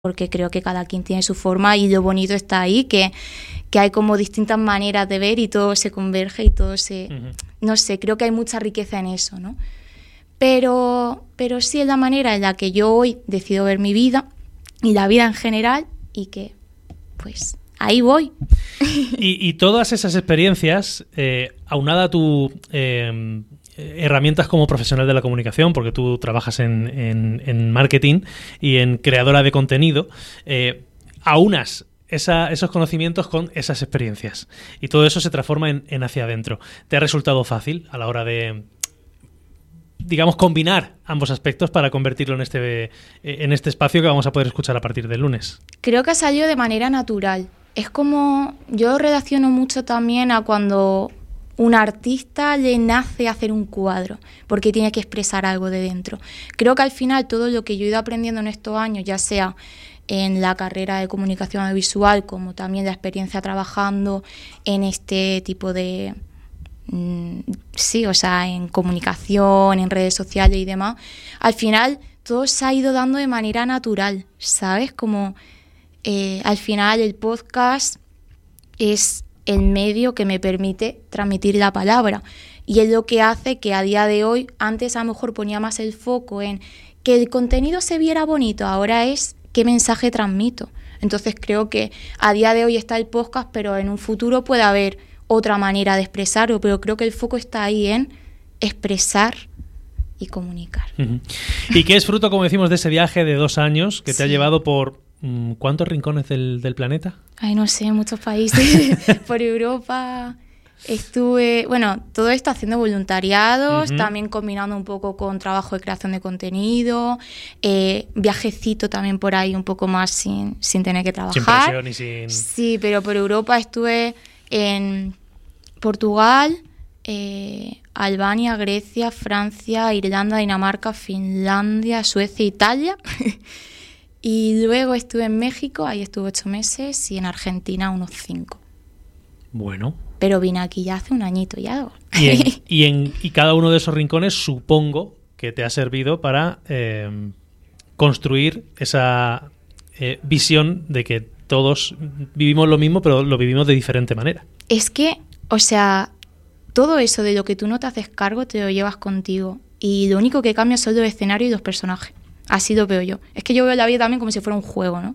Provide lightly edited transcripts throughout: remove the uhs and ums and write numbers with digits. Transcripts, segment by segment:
porque creo que cada quien tiene su forma y lo bonito está ahí, que hay como distintas maneras de ver y todo se converge y todo se... No sé, creo que hay mucha riqueza en eso, ¿no? Pero sí es la manera en la que yo hoy decido ver mi vida y la vida en general y que, pues, ahí voy. Y todas esas experiencias, aunada a tu... herramientas como profesional de la comunicación, porque tú trabajas en marketing y en creadora de contenido, aunas esos conocimientos con esas experiencias y todo eso se transforma en hacia adentro. ¿Te ha resultado fácil a la hora de, digamos, combinar ambos aspectos para convertirlo en este espacio que vamos a poder escuchar a partir del lunes? Creo que ha salido de manera natural. Es como, yo relaciono mucho también a cuando un artista le nace hacer un cuadro, porque tiene que expresar algo de dentro. Creo que al final todo lo que yo he ido aprendiendo en estos años, ya sea en la carrera de comunicación audiovisual, como también la experiencia trabajando en este tipo de... sí, o sea, en comunicación, en redes sociales y demás, al final todo se ha ido dando de manera natural, ¿sabes? Como al final el podcast es el medio que me permite transmitir la palabra y es lo que hace que a día de hoy, antes a lo mejor ponía más el foco en que el contenido se viera bonito, ahora es qué mensaje transmito. Entonces creo que a día de hoy está el podcast, pero en un futuro puede haber otra manera de expresarlo, pero creo que el foco está ahí en expresar y comunicar. Y que es fruto, como decimos, de ese viaje de 2 años que te ha llevado por... ¿cuántos rincones del planeta? Ay, no sé, muchos países. Por Europa estuve, bueno, todo esto haciendo voluntariados, también combinando un poco con trabajo de creación de contenido, viajecito también por ahí un poco más sin tener que trabajar. Sin presión y sin... Sí, pero por Europa estuve en Portugal, Albania, Grecia, Francia, Irlanda, Dinamarca, Finlandia, Suecia, Italia... Y luego estuve en México, ahí estuve 8 meses, y en Argentina unos 5. Bueno. Pero vine aquí ya hace un añito ya. Y cada uno de esos rincones supongo que te ha servido para construir esa visión de que todos vivimos lo mismo, pero lo vivimos de diferente manera. Es que, o sea, todo eso de lo que tú no te haces cargo te lo llevas contigo. Y lo único que cambia son los escenarios y los personajes. Así lo veo yo. Es que yo veo la vida también como si fuera un juego, ¿no?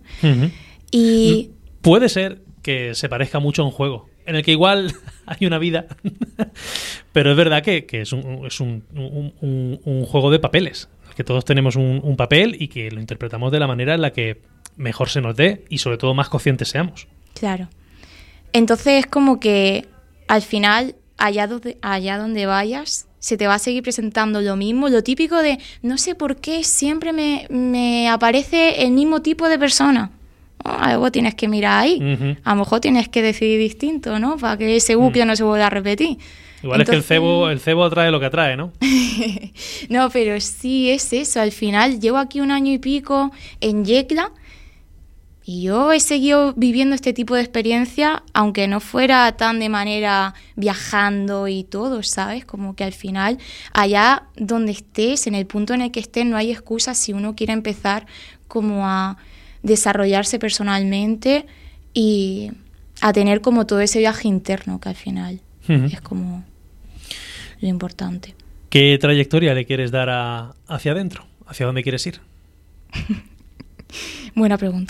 Y puede ser que se parezca mucho a un juego, en el que igual hay una vida, pero es verdad que es un juego de papeles, que todos tenemos un papel y que lo interpretamos de la manera en la que mejor se nos dé y sobre todo más conscientes seamos. Claro. Entonces es como que al final, allá donde vayas, se te va a seguir presentando lo mismo, lo típico de no sé por qué siempre me aparece el mismo tipo de persona. Algo tienes que mirar ahí. A lo mejor tienes que decidir distinto, ¿no? Para que ese bucle no se vuelva a repetir. Igual entonces... es que el cebo atrae lo que atrae, ¿no? No, pero sí es eso. Al final llevo aquí 1 año y pico en Yecla y yo he seguido viviendo este tipo de experiencia, aunque no fuera tan de manera viajando y todo, ¿sabes? Como que al final, allá donde estés, en el punto en el que estés, no hay excusa si uno quiere empezar como a desarrollarse personalmente y a tener como todo ese viaje interno, que al final es como lo importante. ¿Qué trayectoria le quieres dar hacia adentro? ¿Hacia dónde quieres ir? Buena pregunta.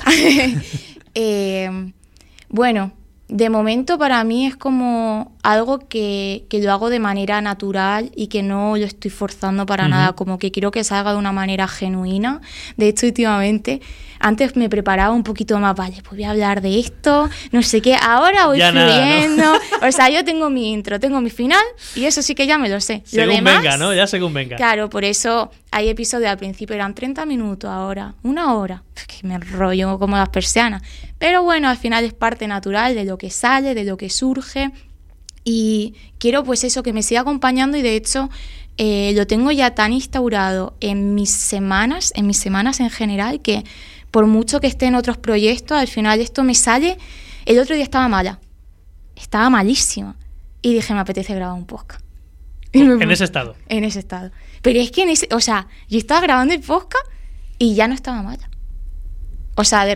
Bueno, de momento para mí es como algo que lo hago de manera natural y que no lo estoy forzando para nada, como que quiero que salga de una manera genuina. De hecho, últimamente, antes me preparaba un poquito más, vale, pues voy a hablar de esto, no sé qué, ahora voy fluyendo, ¿no? O sea, yo tengo mi intro, tengo mi final y eso sí que ya me lo sé. Según lo demás, venga, ¿no? Ya según venga. Claro, por eso hay episodios al principio eran 30 minutos, ahora 1 hora, que me enrollo como las persianas. Pero bueno, al final es parte natural de lo que sale, de lo que surge y quiero pues eso, que me siga acompañando y de hecho lo tengo ya tan instaurado en mis semanas en general que por mucho que esté en otros proyectos, al final esto me sale. El otro día estaba malísima y dije, me apetece grabar un podcast. En ese estado. En ese estado. Pero es que yo estaba grabando el podcast y ya no estaba mala. O sea, de